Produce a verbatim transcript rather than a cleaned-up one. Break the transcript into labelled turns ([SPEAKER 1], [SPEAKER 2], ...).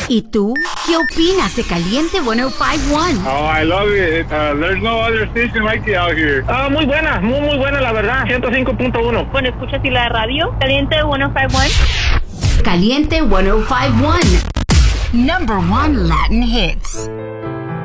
[SPEAKER 1] ¿Y tú? ¿Qué opinas de Caliente ciento cincuenta y uno?
[SPEAKER 2] Oh, I love it. Uh, there's no other station like it out here.
[SPEAKER 3] Ah, muy buena, muy, muy buena, la verdad. ciento cinco punto uno.
[SPEAKER 4] Bueno, escuchas y la radio. Caliente ciento cincuenta y uno.
[SPEAKER 1] Caliente ciento cincuenta y uno. Number one Latin hits.